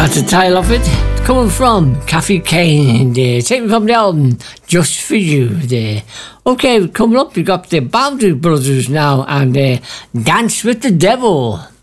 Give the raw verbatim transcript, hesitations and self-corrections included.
That's the title of it. Coming from Kathy Kane, uh, taken from the album Just For You there. Okay, coming up, we got the Boundary Brothers now and uh, Dance With The Devil.